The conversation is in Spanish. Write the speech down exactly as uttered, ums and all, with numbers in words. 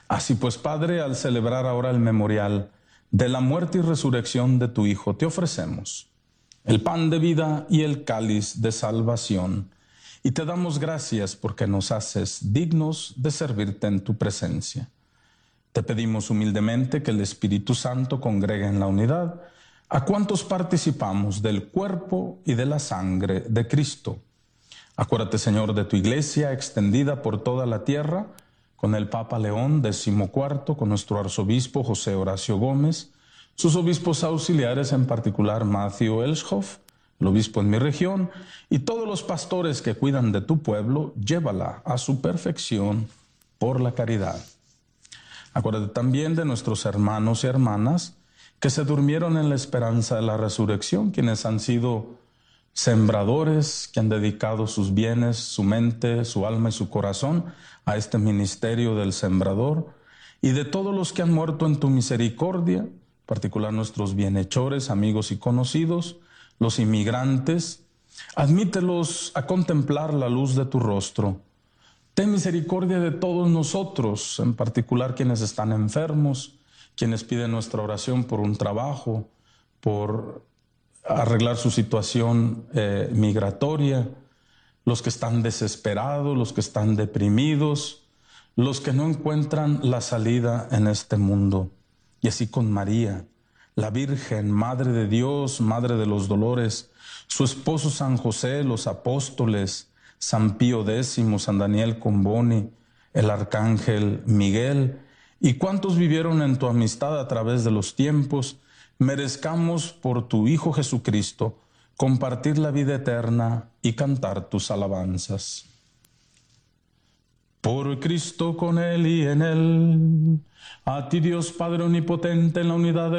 Así pues, Padre, al celebrar ahora el memorial de la muerte y resurrección de tu Hijo, te ofrecemos el pan de vida y el cáliz de salvación, y te damos gracias porque nos haces dignos de servirte en tu presencia. Te pedimos humildemente que el Espíritu Santo congregue en la unidad a cuantos participamos del cuerpo y de la sangre de Cristo. Acuérdate, Señor, de tu iglesia extendida por toda la tierra, con el Papa León decimocuarto, con nuestro arzobispo José Horacio Gómez, sus obispos auxiliares, en particular Matthew Elshoff, el obispo en mi región, y todos los pastores que cuidan de tu pueblo, llévala a su perfección por la caridad. Acuérdate también de nuestros hermanos y hermanas que se durmieron en la esperanza de la resurrección, quienes han sido sembradores, que han dedicado sus bienes, su mente, su alma y su corazón a este ministerio del sembrador, y de todos los que han muerto en tu misericordia, en particular nuestros bienhechores, amigos y conocidos, los inmigrantes. Admítelos a contemplar la luz de tu rostro. Ten misericordia de todos nosotros, en particular quienes están enfermos, quienes piden nuestra oración por un trabajo, por arreglar su situación eh, migratoria, los que están desesperados, los que están deprimidos, los que no encuentran la salida en este mundo. Y así con María, la Virgen, Madre de Dios, Madre de los Dolores, su esposo San José, los apóstoles, San Pío X, San Daniel Comboni, el Arcángel Miguel, y cuantos vivieron en tu amistad a través de los tiempos, merezcamos por tu Hijo Jesucristo compartir la vida eterna y cantar tus alabanzas. Por Cristo, con Él y en Él, a ti Dios Padre Omnipotente, en la unidad de